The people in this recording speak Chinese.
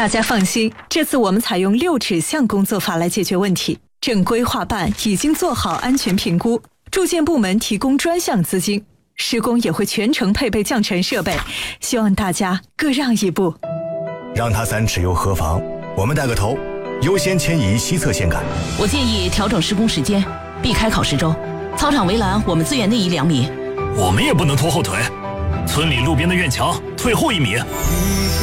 大家放心，这次我们采用6指向工作法来解决问题。正规划办已经做好安全评估，住建部门提供专项资金，施工也会全程配备降尘设备，希望大家各让一步。 让他3尺又何妨？我们带个头，优先迁移西侧线杆。 我建议调整施工时间，避开考试周。操场围栏我们自远内移2米。 我们也不能拖后腿，村里路边的院墙退后1米。